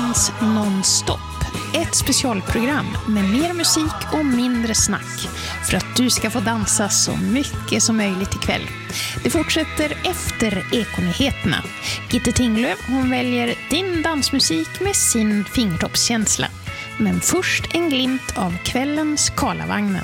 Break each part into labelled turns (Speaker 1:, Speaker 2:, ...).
Speaker 1: Dans nonstop. Ett specialprogram med mer musik och mindre snack för att du ska få dansa så mycket som möjligt ikväll. Det fortsätter efter Ekonyheterna. Gitte Tinglöf, hon väljer din dansmusik med sin fingertoppskänsla. Men först en glimt av kvällens Karlavagnen.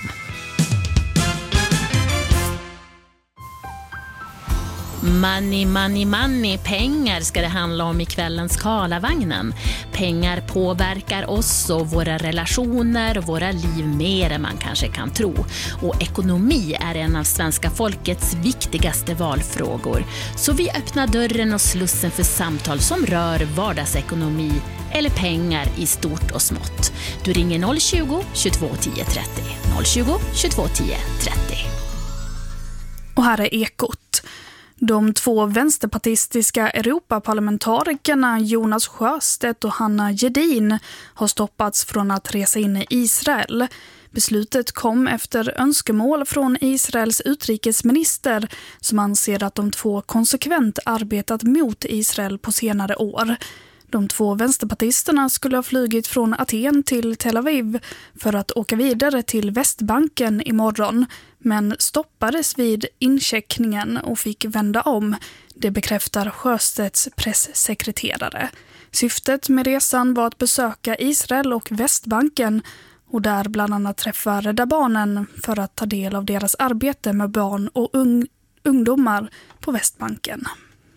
Speaker 2: Money, money, money. Pengar ska det handla om i kvällens Karlavagnen. Pengar påverkar oss och våra relationer och våra liv mer än man kanske kan tro. Och ekonomi är en av svenska folkets viktigaste valfrågor. Så vi öppnar dörren och slussen för samtal som rör vardagsekonomi eller pengar i stort och smått. Du ringer 020 22 10 30. 020 22 10 30.
Speaker 3: Och här är Ekot. De två vänsterpartistiska Europaparlamentarikerna Jonas Sjöstedt och Hanna Gedin har stoppats från att resa in i Israel. Beslutet kom efter önskemål från Israels utrikesminister som anser att de två konsekvent arbetat mot Israel på senare år. De två vänsterpartisterna skulle ha flugit från Aten till Tel Aviv för att åka vidare till Västbanken imorgon, men stoppades vid incheckningen och fick vända om. Det bekräftar Sjöstedts presssekreterare. Syftet med resan var att besöka Israel och Västbanken och där bland annat träffa Rädda Barnen för att ta del av deras arbete med barn och ungdomar på Västbanken.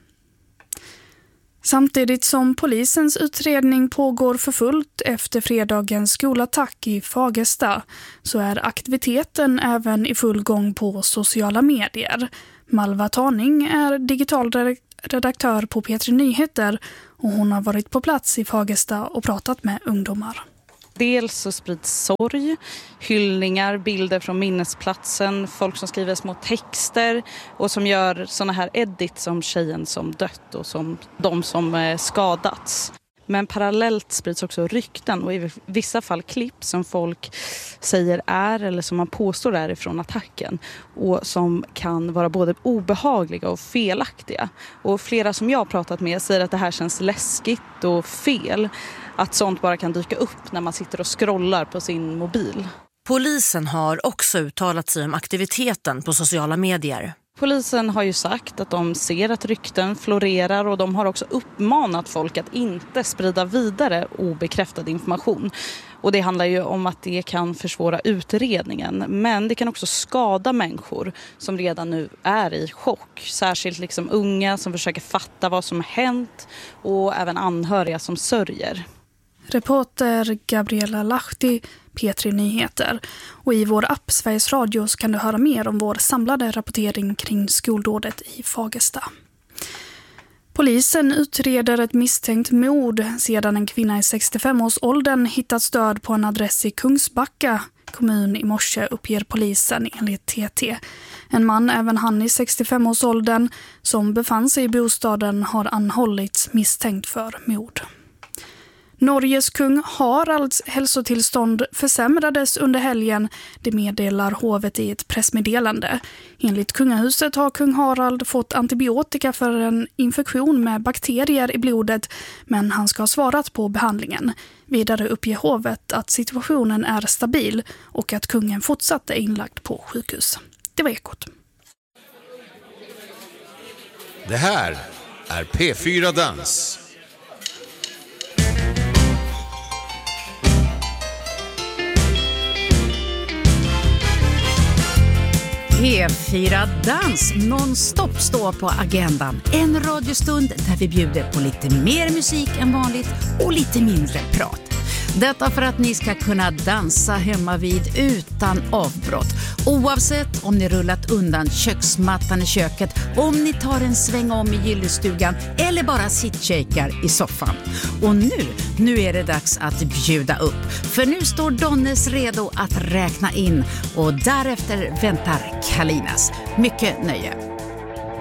Speaker 3: Samtidigt som polisens utredning pågår för fullt efter fredagens skolattack i Fagersta så är aktiviteten även i full gång på sociala medier. Malva Taning är digital redaktör på P3 Nyheter och hon har varit på plats i Fagersta och pratat med ungdomar.
Speaker 4: Dels så sprids sorg, hyllningar, bilder från minnesplatsen, folk som skriver små texter och som gör såna här edits som tjejen som dött och som de som skadats. Men parallellt sprids också rykten och i vissa fall klipp som folk säger är eller som man påstår är ifrån attacken och som kan vara både obehagliga och felaktiga. Och flera som jag har pratat med säger att det här känns läskigt och fel. Att sånt bara kan dyka upp när man sitter och scrollar på sin mobil.
Speaker 5: Polisen har också uttalat sig om aktiviteten på sociala medier.
Speaker 4: Polisen har ju sagt att de ser att rykten florerar och de har också uppmanat folk att inte sprida vidare obekräftad information. Och det handlar ju om att det kan försvåra utredningen, men det kan också skada människor som redan nu är i chock. Särskilt liksom unga som försöker fatta vad som hänt och även anhöriga som sörjer.
Speaker 3: Reporter Gabriella Lahti, P3 Nyheter. Och i vår app Sveriges Radio så kan du höra mer om vår samlade rapportering kring skoldådet i Fagersta. Polisen utreder ett misstänkt mord sedan en kvinna i 65-årsåldern hittats död på en adress i Kungsbacka kommun i morse, uppger polisen enligt TT. En man, även han i 65-årsåldern, som befann sig i bostaden har anhållits misstänkt för mord. Norges kung Haralds hälsotillstånd försämrades under helgen, det meddelar hovet i ett pressmeddelande. Enligt kungahuset har kung Harald fått antibiotika för en infektion med bakterier i blodet, men han ska ha svarat på behandlingen. Vidare uppger hovet att situationen är stabil och att kungen fortsatt är inlagd på sjukhus. Det var Ekot.
Speaker 6: Det här är P4 Dans.
Speaker 7: P4 Dans nonstop står på agendan. En radiostund där vi bjuder på lite mer musik än vanligt och lite mindre prat. Detta för att ni ska kunna dansa hemma vid utan avbrott. Oavsett om ni rullat undan köksmattan i köket, om ni tar en sväng om i gillestugan eller bara sittshakar i soffan. Och nu är det dags att bjuda upp. För nu står Donnes redo att räkna in och därefter väntar Kalinas. Mycket nöje.